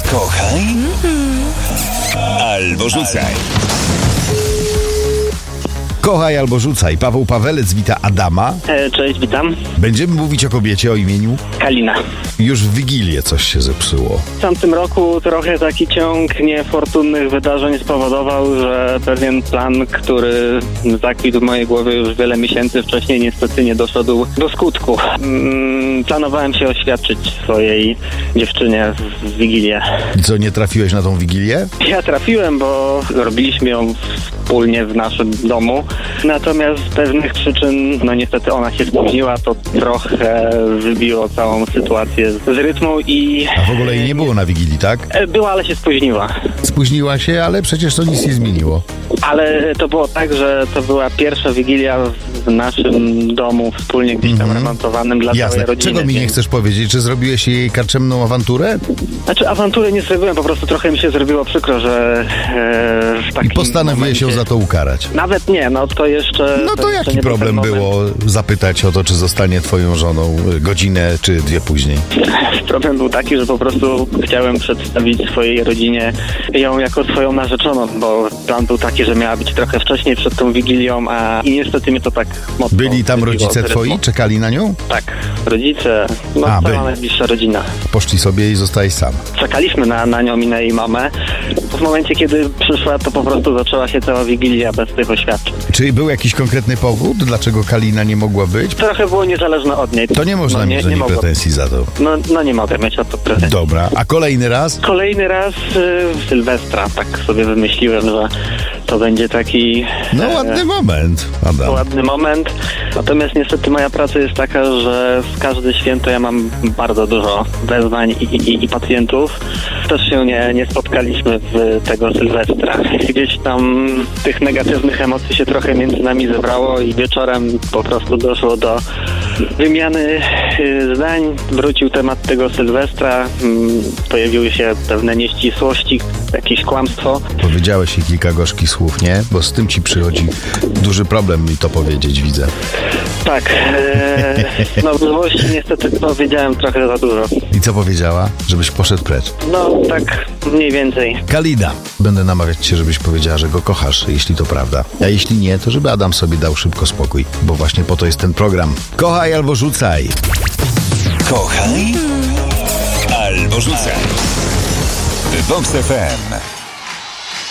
Kochaj albo rzucaj. Kochaj albo rzucaj. Paweł Pawelec wita Adama. Cześć, witam. Będziemy mówić o kobiecie o imieniu Kalina. Już w Wigilię coś się zepsuło. W tamtym roku trochę taki ciąg niefortunnych wydarzeń spowodował, że pewien plan, który zakwitł w mojej głowie już wiele miesięcy wcześniej, niestety nie doszedł do skutku. Planowałem się oświadczyć swojej dziewczynie w Wigilię. I co, nie trafiłeś na tą Wigilię? Ja trafiłem, bo robiliśmy ją wspólnie w naszym domu. Natomiast z pewnych przyczyn, niestety ona się spóźniła, to trochę wybiło całą sytuację z rytmu i... A w ogóle jej nie było na Wigilii, tak? Była, ale się spóźniła. Spóźniła się, ale przecież to nic nie zmieniło. Ale to było tak, że to była pierwsza Wigilia w naszym domu wspólnie gdzieś tam remontowanym dla całej rodziny. Czego mi nie chcesz powiedzieć? Czy zrobiłeś jej karczemną awanturę? Znaczy awantury nie zrobiłem, po prostu trochę mi się zrobiło przykro, że w takim I postanowiłeś ją za to ukarać. Nawet nie, to jeszcze... No to jaki problem było zapytać o to, czy zostanie twoją żoną godzinę czy dwie później? Problem był taki, że po prostu chciałem przedstawić swojej rodzinie ją jako swoją narzeczoną, bo plan był taki, że miała być trochę wcześniej przed tą Wigilią, i niestety mnie to tak mocno... Byli tam rodzice twoi? Czekali na nią? Tak, rodzice, cała najbliższa rodzina. Poszli sobie i zostałeś sam. Czekaliśmy na nią i na jej mamę. W momencie, kiedy przyszła, to po prostu zaczęła się cała Wigilia bez tych oświadczeń. Czy był jakiś konkretny powód, dlaczego Kalina nie mogła być? Trochę było niezależne od niej. To nie można mieć do niej pretensji za to. Nie mogę mieć o to pretensji. Dobra, a kolejny raz? Kolejny raz Sylwestra, tak sobie wymyśliłem, że to będzie taki... ładny moment, Adam. Ładny moment. Natomiast niestety moja praca jest taka, że w każde święto ja mam bardzo dużo wezwań i pacjentów. Też się nie spotkaliśmy w tego Sylwestra. Gdzieś tam tych negatywnych emocji się trochę między nami zebrało i wieczorem po prostu doszło do wymiany zdań. Wrócił temat tego Sylwestra. Pojawiły się pewne nieścisłości, jakieś kłamstwo. Powiedziałeś jej kilka gorzkich słów, nie? Bo z tym ci przychodzi duży problem mi to powiedzieć, widzę. Tak. W złości niestety powiedziałem trochę za dużo. I co powiedziała? Żebyś poszedł precz. Tak mniej więcej. Kalina. Będę namawiać cię, żebyś powiedziała, że go kochasz, jeśli to prawda. A jeśli nie, to żeby Adam sobie dał szybko spokój. Bo właśnie po to jest ten program. Kochaj albo rzucaj. Kochaj albo rzucaj. Vox FM.